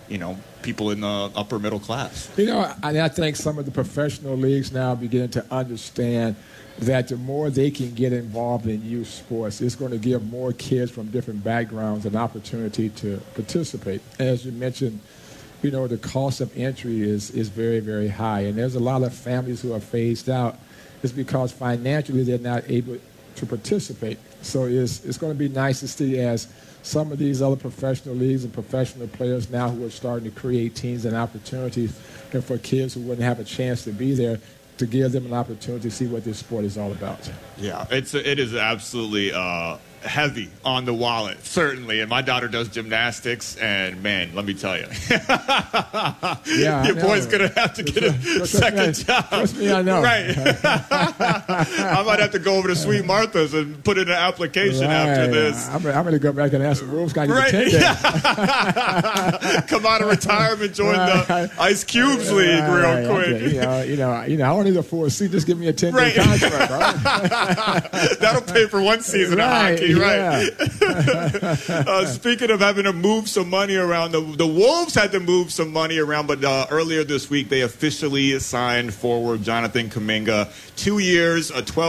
people in the upper middle class. I think some of the professional leagues now are beginning to understand that the more they can get involved in youth sports, it's going to give more kids from different backgrounds an opportunity to participate. As you mentioned, the cost of entry is very, very high. And there's a lot of families who are phased out. It's because financially they're not able to participate. So it's going to be nice to see as some of these other professional leagues and professional players now who are starting to create teams and opportunities for kids who wouldn't have a chance to be there, to give them an opportunity to see what this sport is all about. Yeah, it is absolutely heavy on the wallet, certainly. And my daughter does gymnastics, and man, let me tell you, your boy's gonna have to get a second job. Trust me, I know. Right. I might have to go over to Sweet Martha's and put in an application after this. I'm gonna go back and ask the Wolves guy to attend Come out of retirement, join the Ice Cubes League real quick. Okay. I don't need a 4C. Just give me a 10-day contract. Right? That'll pay for one season of hockey. Right. Speaking of having to move some money around, the Wolves had to move some money around, but earlier this week they officially signed forward Jonathan Kuminga. 2 years,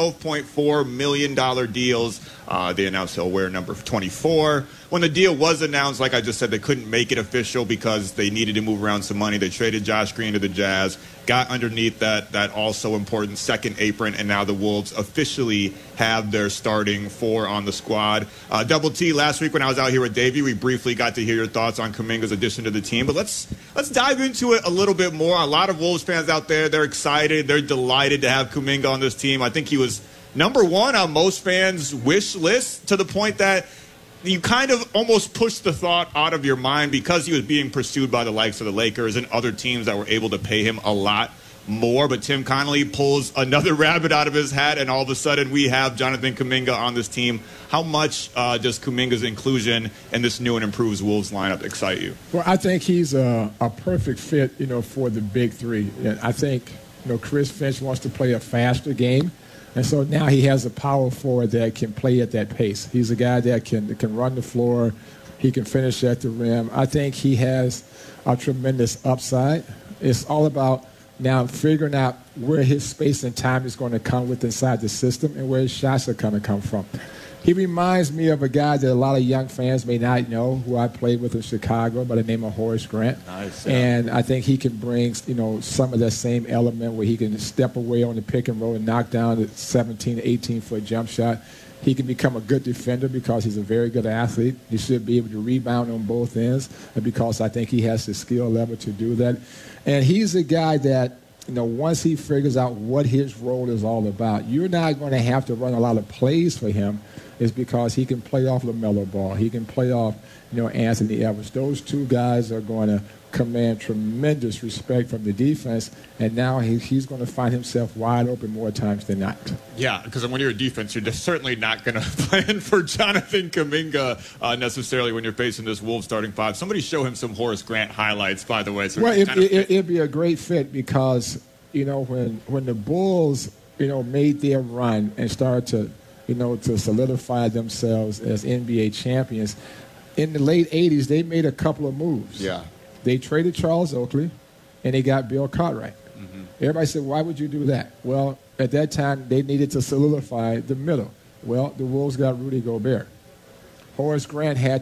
$12.4 million deals. They announced he'll wear number 24. When the deal was announced, like I just said, they couldn't make it official because they needed to move around some money. They traded Josh Green to the Jazz, got underneath that also important second apron, and now the Wolves officially have their starting four on the squad. Double T, last week when I was out here with Davey, we briefly got to hear your thoughts on Kuminga's addition to the team. But let's dive into it a little bit more. A lot of Wolves fans out there, they're excited. They're delighted to have Kuminga on this team. I think he was number one on most fans' wish list, to the point that you kind of almost pushed the thought out of your mind because he was being pursued by the likes of the Lakers and other teams that were able to pay him a lot more. But Tim Connolly pulls another rabbit out of his hat, and all of a sudden we have Jonathan Kuminga on this team. How much does Kuminga's inclusion in this new and improved Wolves lineup excite you? Well, I think he's a perfect fit, for the big three. And I think, Chris Finch wants to play a faster game. And so now he has a power forward that can play at that pace. He's a guy that can run the floor. He can finish at the rim. I think he has a tremendous upside. It's all about now figuring out where his space and time is going to come with inside the system and where his shots are going to come from. He reminds me of a guy that a lot of young fans may not know, who I played with in Chicago by the name of Horace Grant. Nice, And I think he can bring, some of that same element where he can step away on the pick and roll and knock down a 17 to 18-foot jump shot. He can become a good defender because he's a very good athlete. He should be able to rebound on both ends because I think he has the skill level to do that. And he's a guy that, once he figures out what his role is all about, you're not going to have to run a lot of plays for him. Is because he can play off LaMelo Ball. He can play off, Anthony Edwards. Those two guys are going to command tremendous respect from the defense, and now he's going to find himself wide open more times than not. Yeah, because when you're a defense, you're just certainly not going to plan for Jonathan Kuminga necessarily when you're facing this Wolves starting five. Somebody show him some Horace Grant highlights, by the way. So it'd be a great fit because, when the Bulls, made their run and started to solidify themselves as NBA champions. In the late 80s, they made a couple of moves. Yeah. They traded Charles Oakley, and they got Bill Cartwright. Mm-hmm. Everybody said, why would you do that? Well, at that time, they needed to solidify the middle. Well, the Wolves got Rudy Gobert. Horace Grant had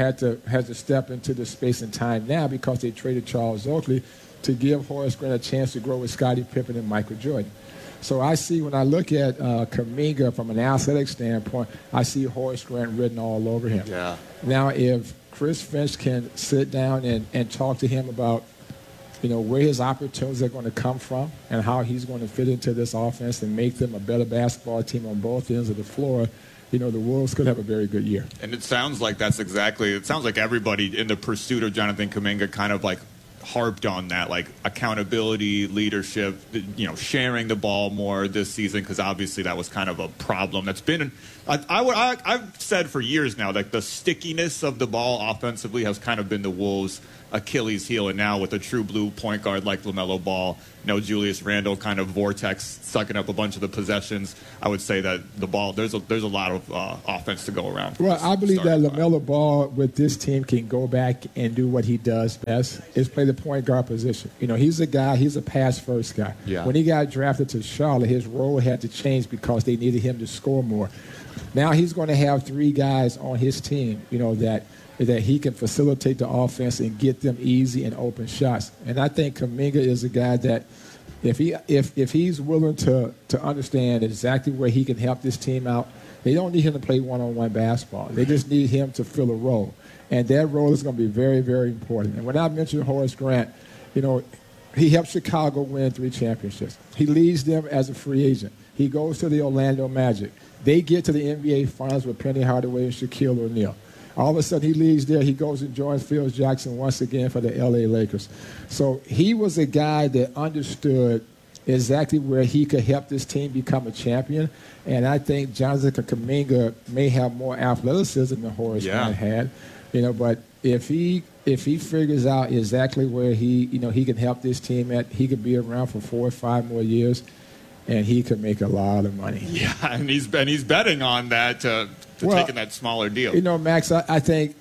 to step into the space and time now because they traded Charles Oakley to give Horace Grant a chance to grow with Scottie Pippen and Michael Jordan. So I see, when I look at Kuminga from an athletic standpoint, I see Horace Grant written all over him. Yeah. Now, if Chris Finch can sit down and talk to him about, where his opportunities are going to come from and how he's going to fit into this offense and make them a better basketball team on both ends of the floor, the Wolves could have a very good year. And it sounds like everybody in the pursuit of Jonathan Kuminga kind of like harped on that, like accountability, leadership, sharing the ball more this season, because obviously that was kind of a problem that's been. I've said for years now that the stickiness of the ball offensively has kind of been the Wolves' Achilles heel, and now with a true blue point guard like LaMelo Ball, Julius Randle kind of vortex sucking up a bunch of the possessions, I would say that the ball, there's a lot of offense to go around. Well, I believe that LaMelo Ball with this team can go back and do what he does best, is play the point guard position. He's a guy, he's a pass-first guy. Yeah. When he got drafted to Charlotte, his role had to change because they needed him to score more. Now he's going to have 3 guys on his team, that he can facilitate the offense and get them easy and open shots. And I think Kuminga is a guy that if he's willing to understand exactly where he can help this team out, they don't need him to play one-on-one basketball. They just need him to fill a role. And that role is going to be very, very important. And when I mentioned Horace Grant, he helped Chicago win 3 championships. He leads them as a free agent. He goes to the Orlando Magic. They get to the NBA Finals with Penny Hardaway and Shaquille O'Neal. All of a sudden, he leaves there. He goes and joins Phil Jackson once again for the L.A. Lakers. So he was a guy that understood exactly where he could help this team become a champion. And I think Jonathan Kuminga may have more athleticism than Horace Grant had. But if he figures out exactly where he can help this team at, he could be around for 4 or 5 more years, and he could make a lot of money. Yeah, and he's betting on that to taking that smaller deal. Max, I think,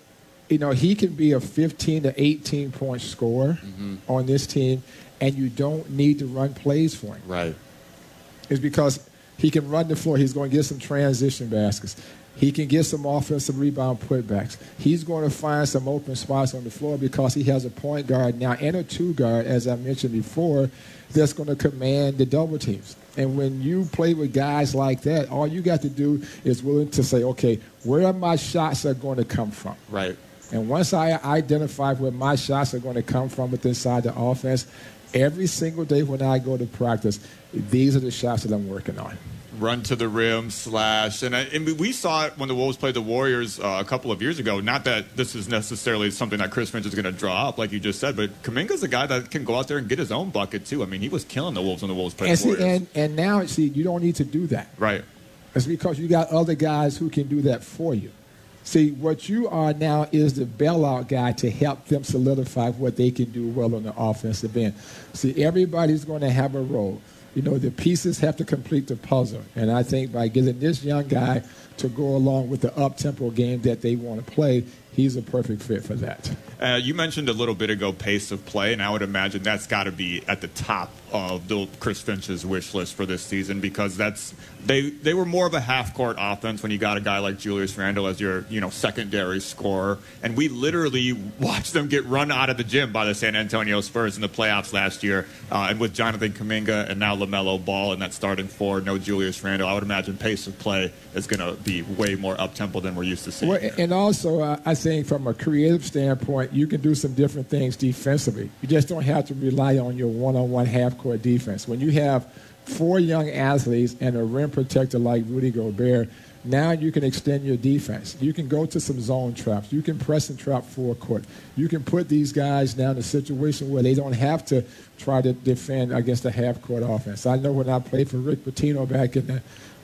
he can be a 15 to 18-point scorer on this team, and you don't need to run plays for him. Right. It's because he can run the floor. He's going to get some transition baskets. He can get some offensive rebound putbacks. He's going to find some open spots on the floor because he has a point guard now and a 2 guard, as I mentioned before, that's going to command the double teams. And when you play with guys like that, all you got to do is willing to say, okay, where my shots are going to come from. Right. And once I identify where my shots are going to come from with inside the offense, every single day when I go to practice, these are the shots that I'm working on. Run to the rim, slash. And we saw it when the Wolves played the Warriors a couple of years ago. Not that this is necessarily something that Chris Finch is going to draw up, like you just said, but Kuminga's a guy that can go out there and get his own bucket, too. I mean, he was killing the Wolves when the Wolves played the Warriors. And now, you don't need to do that. Right. It's because you got other guys who can do that for you. See, what you are now is the bailout guy to help them solidify what they can do well on the offensive end. See, everybody's going to have a role. The pieces have to complete the puzzle. And I think by getting this young guy to go along with the up-tempo game that they want to play, he's a perfect fit for that. You mentioned a little bit ago pace of play, and I would imagine that's got to be at the top of Chris Finch's wish list for this season, because they were more of a half-court offense when you got a guy like Julius Randle as your secondary scorer, and we literally watched them get run out of the gym by the San Antonio Spurs in the playoffs last year, and with Jonathan Kuminga and now LaMelo Ball in that starting 4, no Julius Randle, I would imagine pace of play is going to be way more up-tempo than we're used to seeing. Well, and also, I think from a creative standpoint, you can do some different things defensively. You just don't have to rely on your one-on-one half-court defense. When you have 4 young athletes and a rim protector like Rudy Gobert, now you can extend your defense. You can go to some zone traps. You can press and trap forecourt. You can put these guys now in a situation where they don't have to try to defend against a half-court offense. I know when I played for Rick Pitino back in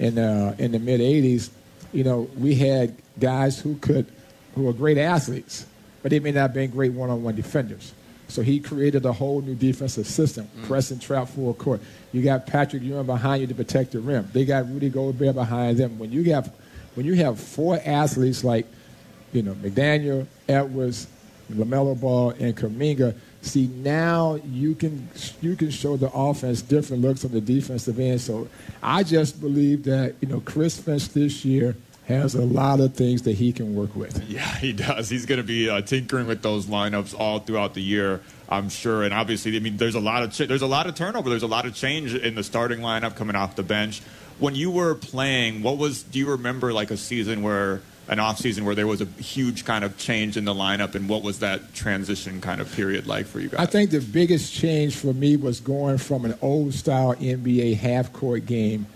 the mid-'80s, we had guys who were great athletes, but they may not have been great one-on-one defenders. So he created a whole new defensive system, press and trap full court. You got Patrick Ewing behind you to protect the rim. They got Rudy Gobert behind them. When you have 4 athletes like, McDaniel, Edwards, LaMelo Ball, and Kuminga, see, now you can show the offense different looks on the defensive end. So I just believe that, Chris Finch this year has a lot of things that he can work with. Yeah, he does. He's going to be tinkering with those lineups all throughout the year, I'm sure. And obviously, there's a lot of turnover. There's a lot of change in the starting lineup coming off the bench. When you were playing, do you remember like an off season where there was a huge kind of change in the lineup, and what was that transition kind of period like for you guys? I think the biggest change for me was going from an old style NBA half court game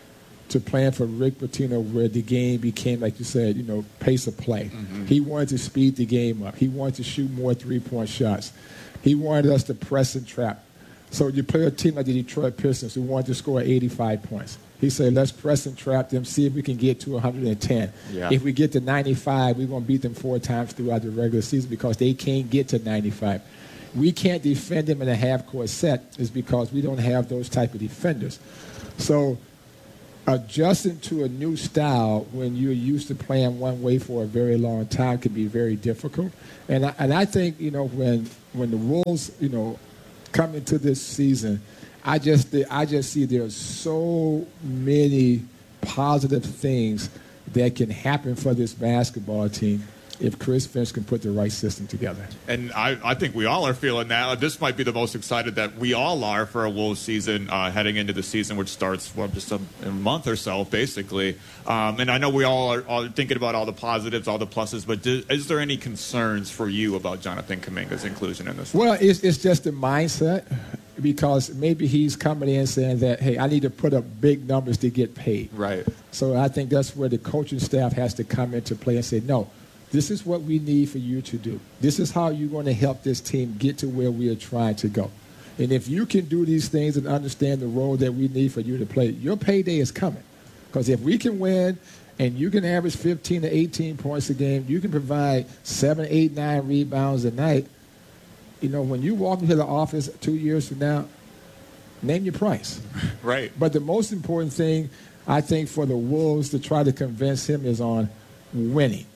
to playing for Rick Pitino, where the game became, like you said, pace of play. He wanted to speed the game up. He wanted to shoot more three-point shots. He wanted us to press and trap. So you play a team like the Detroit Pistons who wanted to score 85 points. He said, let's press and trap them, see if we can get to 110. Yeah. If we get to 95, we're going to beat them 4 times throughout the regular season because they can't get to 95. We can't defend them in a half-court set is because we don't have those type of defenders. So adjusting to a new style when you're used to playing one way for a very long time can be very difficult. And I think, when the Wolves, come into this season, I just see there's so many positive things that can happen for this basketball team if Chris Finch can put the right system together. And I think we all are feeling that. This might be the most excited that we all are for a Wolves season heading into the season, which starts just a month or so, basically. And I know we all are thinking about all the positives, all the pluses, but is there any concerns for you about Jonathan Kuminga's inclusion in this? Well, it's just the mindset, because maybe he's coming in saying that, hey, I need to put up big numbers to get paid. Right. So I think that's where the coaching staff has to come into play and say, no, this is what we need for you to do. This is how you're going to help this team get to where we are trying to go. And if you can do these things and understand the role that we need for you to play, your payday is coming. Because if we can win and you can average 15 to 18 points a game, you can provide 7, 8, 9 rebounds a night, when you walk into the office 2 years from now, name your price. Right. But the most important thing, I think, for the Wolves to try to convince him is on winning.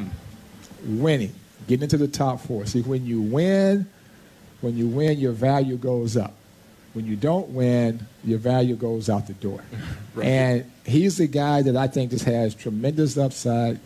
Winning, getting into the top 4. See, when you win, your value goes up. When you don't win, your value goes out the door. Right. And he's the guy that I think just has tremendous upside.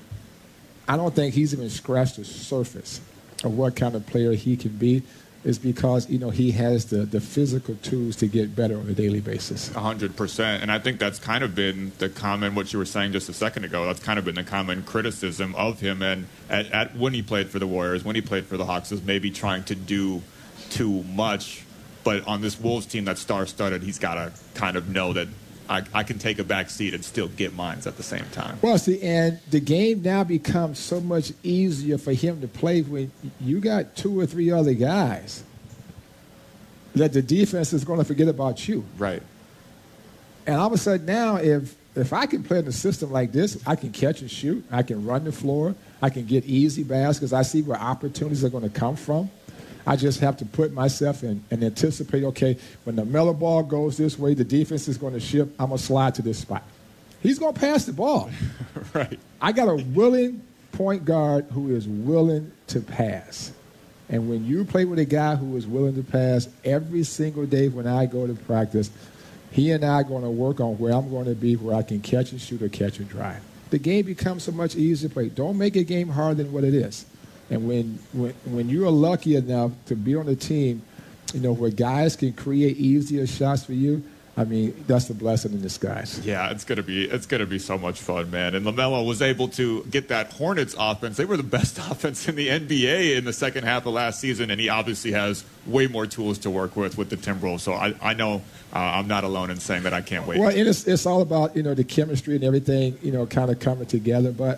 I don't think he's even scratched the surface of what kind of player he can be. Is because, he has the physical tools to get better on a daily basis. 100%. And I think that's kind of been the common, what you were saying just a second ago, that's kind of been the common criticism of him. And at when he played for the Warriors, when he played for the Hawks, is maybe trying to do too much. But on this Wolves team that's star-studded, he's got to kind of know that I can take a back seat and still get mines at the same time. Well, see, and the game now becomes so much easier for him to play when you got 2 or 3 other guys that the defense is going to forget about you. Right. And all of a sudden now, if I can play in a system like this, I can catch and shoot, I can run the floor, I can get easy baskets, I see where opportunities are going to come from. I just have to put myself in and anticipate, okay, when the Melo ball goes this way, the defense is going to shift, I'm going to slide to this spot. He's going to pass the ball. Right. I got a willing point guard who is willing to pass. And when you play with a guy who is willing to pass every single day when I go to practice, he and I are going to work on where I'm going to be, where I can catch and shoot or catch and drive. The game becomes so much easier to play. Don't make a game harder than what it is. And when you are lucky enough to be on a team, where guys can create easier shots for you, I mean, that's a blessing in disguise. Yeah, it's gonna be so much fun, man. And LaMelo was able to get that Hornets offense. They were the best offense in the NBA in the second half of last season, and he obviously has way more tools to work with the Timberwolves. So I know I'm not alone in saying that I can't wait. Well, it's all about the chemistry and everything kind of coming together. But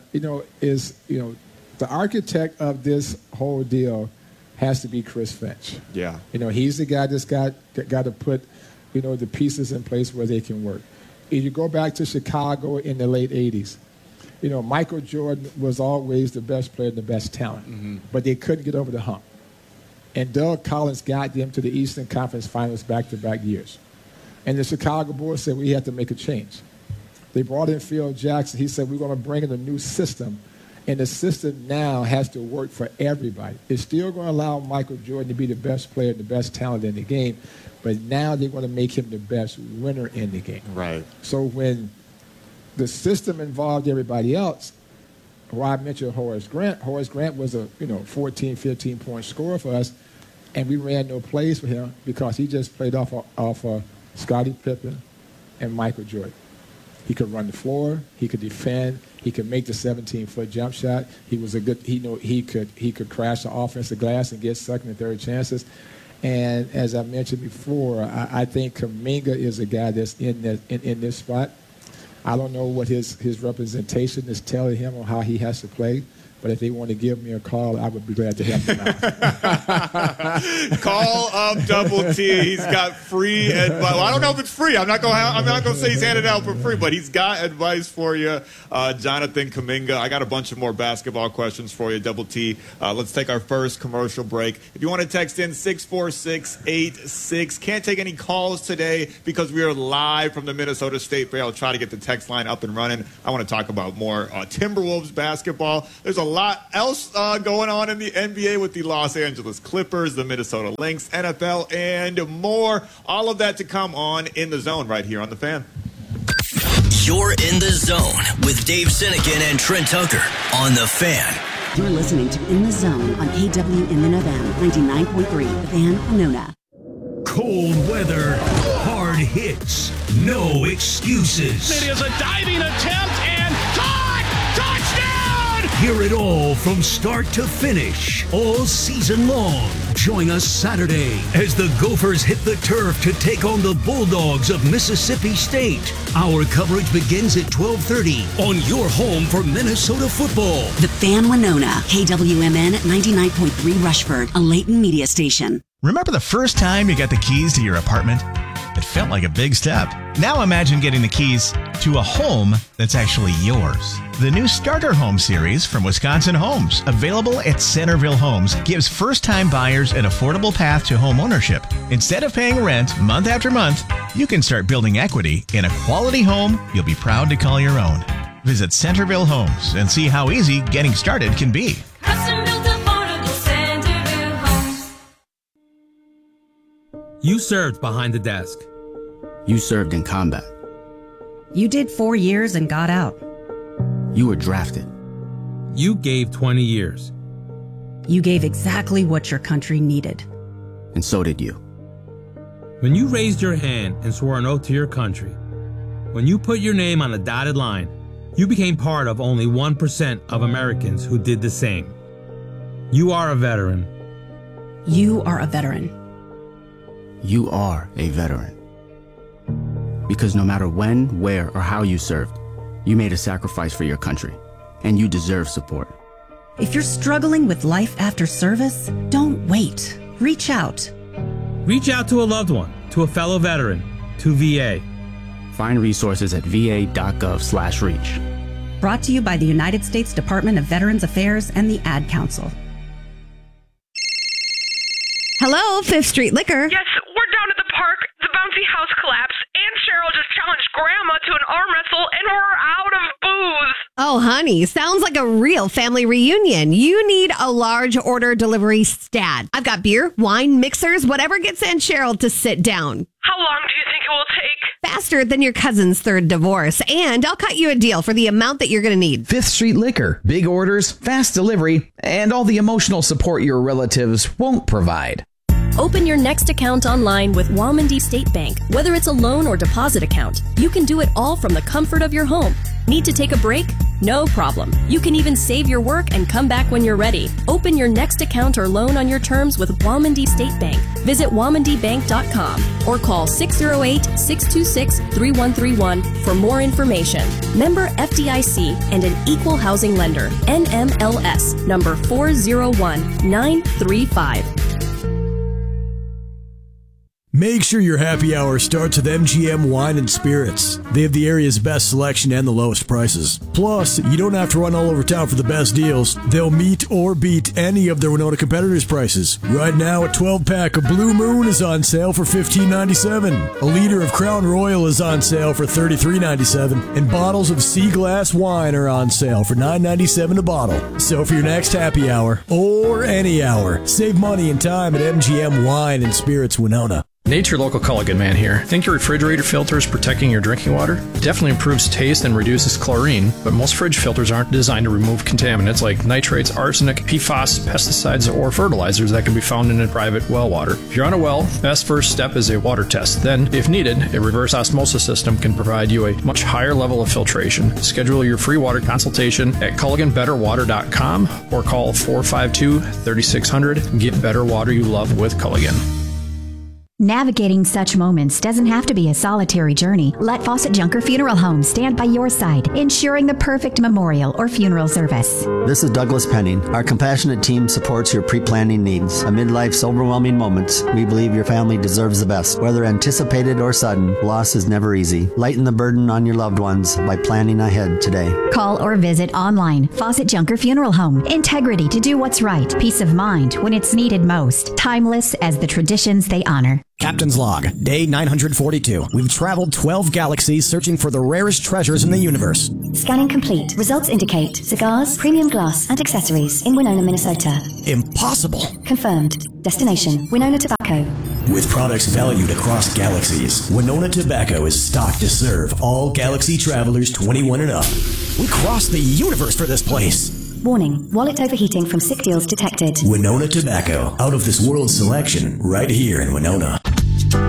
the architect of this whole deal has to be Chris Finch. Yeah. He's the guy that's got to put the pieces in place where they can work. If you go back to Chicago in the late 80s, Michael Jordan was always the best player and the best talent, but they couldn't get over the hump. And Doug Collins got them to the Eastern Conference Finals back-to-back years. And the Chicago Bulls said, we have to make a change. They brought in Phil Jackson. He said, we're going to bring in a new system. And the system now has to work for everybody. It's still going to allow Michael Jordan to be the best player and the best talent in the game, but now they're going to make him the best winner in the game. Right. So when the system involved everybody else, I mentioned Horace Grant. Horace Grant was a 14, 15-point scorer for us, and we ran no plays for him because he just played off Scottie Pippen and Michael Jordan. He could run the floor. He could defend. He could make the 17-foot jump shot. He was a good. He could crash the offensive glass and get second and third chances. And as I mentioned before, I think Kuminga is a guy that's in this spot. I don't know what his representation is telling him on how he has to play. But if they want to give me a call, I would be glad to help them out. Call up Double T. He's got free advice. Well, I don't know if it's free. I'm not going to say he's handed out for free, but he's got advice for you. Jonathan Kuminga. I got a bunch of more basketball questions for you, Double T. Let's take our first commercial break. If you want to text in 64686. Can't take any calls today because we are live from the Minnesota State Fair. I'll try to get the text line up and running. I want to talk about more Timberwolves basketball. There's a lot else going on in the NBA with the Los Angeles Clippers, the Minnesota Lynx, NFL, and more. All of that to come on In the Zone right here on The Fan. You're In the Zone with Dave Sinekin and Trent Tucker on The Fan. You're listening to In the Zone on KWMN 99.3, The Fan, Winona. Cold weather, hard hits, no excuses. It is a diving attempt and touchdown! Hear it all from start to finish, all season long. Join us Saturday as the Gophers hit the turf to take on the Bulldogs of Mississippi State. Our coverage begins at 12:30 on your home for Minnesota football. The Fan, Winona, KWMN 99.3 Rushford, a Layton media station. Remember the first time you got the keys to your apartment? It felt like a big step. Now imagine getting the keys to a home that's actually yours. The new Starter Home series from Wisconsin Homes, available at Centerville Homes, gives first-time buyers an affordable path to home ownership. Instead of paying rent month after month, you can start building equity in a quality home you'll be proud to call your own. Visit Centerville Homes and see how easy getting started can be. You served behind the desk. You served in combat. You did 4 years and got out. You were drafted. You gave 20 years. You gave exactly what your country needed. And so did you. When you raised your hand and swore an oath to your country, when you put your name on a dotted line, you became part of only 1% of Americans who did the same. You are a veteran. You are a veteran. You are a veteran. Because no matter when, where, or how you served, you made a sacrifice for your country, and you deserve support. If you're struggling with life after service, don't wait. Reach out. Reach out to a loved one, to a fellow veteran, to VA. Find resources at va.gov/reach. Brought to you by the United States Department of Veterans Affairs and the Ad Council. Hello, Fifth Street Liquor. Yes, we're down at the park. The bouncy house collapsed. Aunt Cheryl just challenged Grandma to an arm wrestle, and we're out of booze. Oh, honey, sounds like a real family reunion. You need a large order delivery stat. I've got beer, wine, mixers, whatever gets Aunt Cheryl to sit down. How long do you think it will take? Faster than your cousin's third divorce. And I'll cut you a deal for the amount that you're going to need. Fifth Street Liquor. Big orders, fast delivery, and all the emotional support your relatives won't provide. Open your next account online with Walmondie State Bank. Whether it's a loan or deposit account, you can do it all from the comfort of your home. Need to take a break? No problem. You can even save your work and come back when you're ready. Open your next account or loan on your terms with Walmondie State Bank. Visit WalmonDieBank.com or call 608-626-3131 for more information. Member FDIC and an equal housing lender. NMLS number 401935. Make sure your happy hour starts with MGM Wine and Spirits. They have the area's best selection and the lowest prices. Plus, you don't have to run all over town for the best deals. They'll meet or beat any of their Winona competitors' prices. Right now, a 12-pack of Blue Moon is on sale for $15.97. A liter of Crown Royal is on sale for $33.97. And bottles of Sea Glass wine are on sale for $9.97 a bottle. So for your next happy hour, or any hour, save money and time at MGM Wine and Spirits Winona. Nate, your local Culligan man here. Think your refrigerator filter is protecting your drinking water? Definitely improves taste and reduces chlorine, but most fridge filters aren't designed to remove contaminants like nitrates, arsenic, PFAS, pesticides, or fertilizers that can be found in private well water. If you're on a well, best first step is a water test. Then, if needed, a reverse osmosis system can provide you a much higher level of filtration. Schedule your free water consultation at CulliganBetterWater.com or call 452-3600 and get better water you love with Culligan. Navigating such moments doesn't have to be a solitary journey. Let Fawcett Junker Funeral Home stand by your side, ensuring the perfect memorial or funeral service. This is Douglas Penning. Our compassionate team supports your pre-planning needs. Amid life's overwhelming moments, we believe your family deserves the best. Whether anticipated or sudden, loss is never easy. Lighten the burden on your loved ones by planning ahead today. Call or visit online. Fawcett Junker Funeral Home. Integrity to do what's right. Peace of mind when it's needed most. Timeless as the traditions they honor. Captain's Log, day 942. We've traveled 12 galaxies searching for the rarest treasures in the universe. Scanning complete. Results indicate cigars, premium glass, and accessories in Winona, Minnesota. Impossible. Confirmed. Destination, Winona Tobacco. With products valued across galaxies, Winona Tobacco is stocked to serve all galaxy travelers 21 and up. We crossed the universe for this place. Warning, wallet overheating from sick deals detected. Winona Tobacco, out of this world selection, right here in Winona.